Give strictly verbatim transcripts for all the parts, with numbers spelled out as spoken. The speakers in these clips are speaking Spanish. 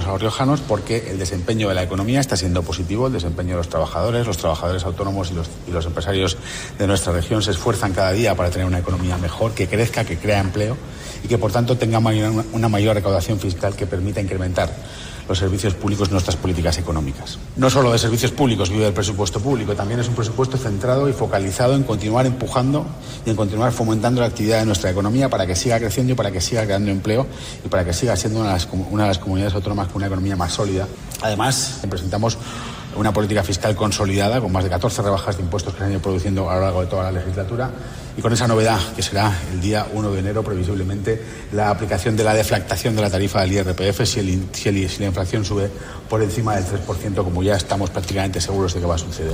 a los riojanos porque el desempeño de la economía está siendo positivo, el desempeño de los trabajadores, los trabajadores autónomos y los, y los empresarios de nuestra región se esfuerzan cada día para tener una economía mejor, que crezca, que crea empleo y que por tanto tenga mayor, una mayor recaudación fiscal que permita incrementar los servicios públicos y nuestras políticas económicas. No solo de servicios públicos vive el presupuesto público, también es un presupuesto centrado y focalizado en continuar empujando y en continuar fomentando la actividad de nuestra economía para que siga creciendo y para que siga creando empleo y para que siga siendo una de las, una de las comunidades autónomas con una economía más sólida. Además, presentamos una política fiscal consolidada con más de catorce rebajas de impuestos que se han ido produciendo a lo largo de toda la legislatura y con esa novedad que será el día uno de enero previsiblemente la aplicación de la deflactación de la tarifa del I R P F si, el, si, el, si la inflación sube por encima del tres por ciento, como ya estamos prácticamente seguros de que va a suceder.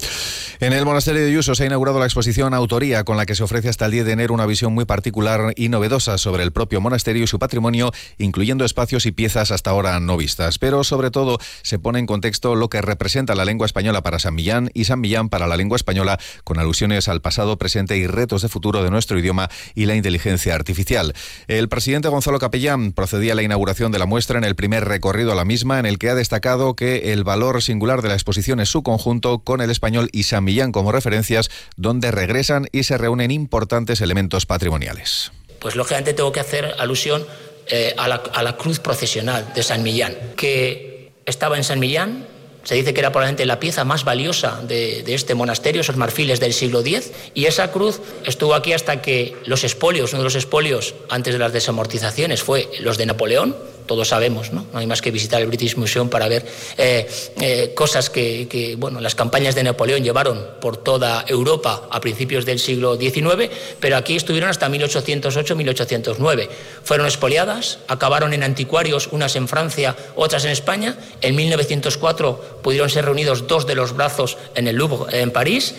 En el Monasterio de Ayuso se ha inaugurado la exposición Autoría, con la que se ofrece hasta el diez de enero una visión muy particular y novedosa sobre el propio monasterio y su patrimonio, incluyendo espacios y piezas hasta ahora no vistas. Pero sobre todo se pone en contexto lo que representa la lengua española para San Millán y San Millán para la lengua española, con alusiones al pasado, presente y retos de futuro de nuestro idioma y la inteligencia artificial. El presidente Gonzalo Capellán procedía a la inauguración de la muestra en el primer recorrido a la misma, en el que ha destacado que el valor singular de la exposición es su conjunto con el español y San Millán como referencias, donde regresan y se reúnen importantes elementos patrimoniales. Pues lógicamente tengo que hacer alusión eh, a, la, a la cruz procesional de San Millán, que estaba en San Millán. Se dice que era probablemente la pieza más valiosa de, de este monasterio, esos marfiles del siglo diez, y esa cruz estuvo aquí hasta que los espolios, uno de los espolios antes de las desamortizaciones fue los de Napoleón. Todos sabemos, ¿no? No hay más que visitar el British Museum para ver eh, eh, cosas que, que, bueno, las campañas de Napoleón llevaron por toda Europa a principios del siglo diecinueve, pero aquí estuvieron hasta mil ochocientos ocho mil ochocientos nueve. Fueron expoliadas, acabaron en anticuarios, unas en Francia, otras en España. En mil novecientos cuatro pudieron ser reunidos dos de los brazos en el Louvre, en París,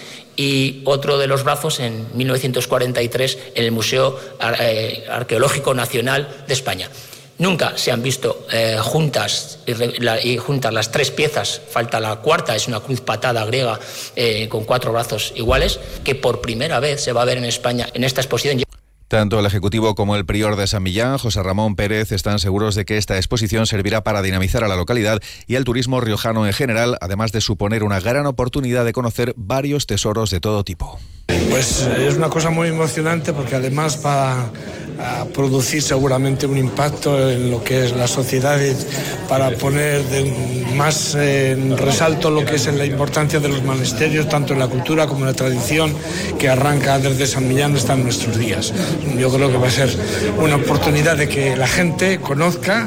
y otro de los brazos en mil novecientos cuarenta y tres en el Museo Arqueológico Nacional de España. Nunca se han visto eh, juntas y, la, y juntas las tres piezas, falta la cuarta, es una cruz patada griega eh, con cuatro brazos iguales, que por primera vez se va a ver en España en esta exposición. Tanto el Ejecutivo como el prior de San Millán, José Ramón Pérez, están seguros de que esta exposición servirá para dinamizar a la localidad y al turismo riojano en general, además de suponer una gran oportunidad de conocer varios tesoros de todo tipo. Pues es una cosa muy emocionante porque además va a producir seguramente un impacto en lo que es la sociedad, para poner de más en resalto lo que es la importancia de los monasterios, tanto en la cultura como en la tradición que arranca desde San Millán hasta nuestros días. Yo creo que va a ser una oportunidad de que la gente conozca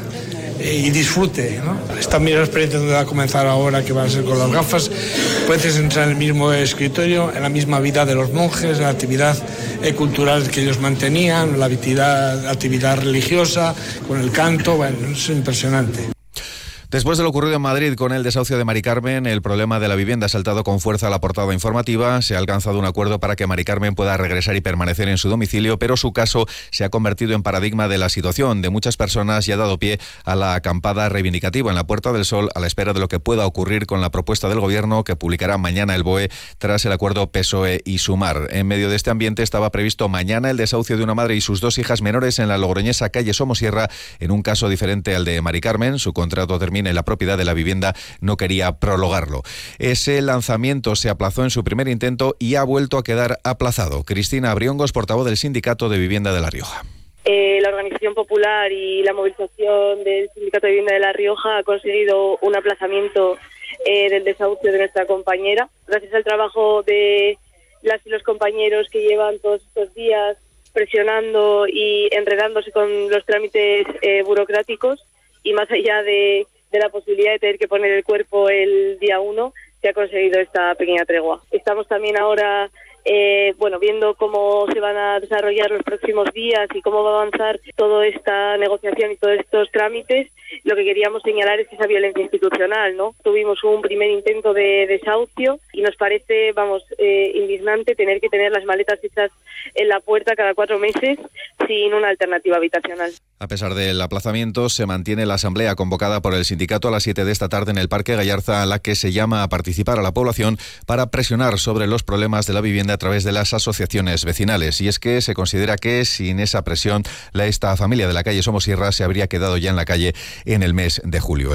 y disfrute, ¿no? Esta misma experiencia donde va a comenzar ahora, que va a ser con las gafas, puedes entrar en el mismo escritorio, en la misma vida de los monjes, la actividad cultural que ellos mantenían, la actividad, la actividad religiosa, con el canto. Bueno, es impresionante. Después de lo ocurrido en Madrid con el desahucio de Mari Carmen, el problema de la vivienda ha saltado con fuerza a la portada informativa. Se ha alcanzado un acuerdo para que Mari Carmen pueda regresar y permanecer en su domicilio, pero su caso se ha convertido en paradigma de la situación de muchas personas y ha dado pie a la acampada reivindicativa en la Puerta del Sol, a la espera de lo que pueda ocurrir con la propuesta del Gobierno que publicará mañana el B O E tras el acuerdo P S O E y Sumar. En medio de este ambiente estaba previsto mañana el desahucio de una madre y sus dos hijas menores en la logroñesa calle Somosierra, en un caso diferente al de Mari Carmen. Su contrato termina en la propiedad de la vivienda, no quería prolongarlo. Ese lanzamiento se aplazó en su primer intento y ha vuelto a quedar aplazado. Cristina Briongos, portavoz del Sindicato de Vivienda de La Rioja. Eh, la Organización Popular y la movilización del Sindicato de Vivienda de La Rioja ha conseguido un aplazamiento eh, del desahucio de nuestra compañera. Gracias al trabajo de las y los compañeros que llevan todos estos días presionando y enredándose con los trámites eh, burocráticos, y más allá de de la posibilidad de tener que poner el cuerpo el día uno, se ha conseguido esta pequeña tregua. Estamos también ahora eh, bueno, viendo cómo se van a desarrollar los próximos días y cómo va a avanzar toda esta negociación y todos estos trámites. Lo que queríamos señalar es esa violencia institucional, ¿no? Tuvimos un primer intento de desahucio y nos parece, vamos, eh, indignante tener que tener las maletas hechas en la puerta cada cuatro meses sin una alternativa habitacional. A pesar del aplazamiento, se mantiene la asamblea convocada por el sindicato a las siete de esta tarde en el Parque Gallarza, a la que se llama a participar a la población para presionar sobre los problemas de la vivienda a través de las asociaciones vecinales. Y es que se considera que sin esa presión, la esta familia de la calle Somosierra se habría quedado ya en la calle en el mes de julio.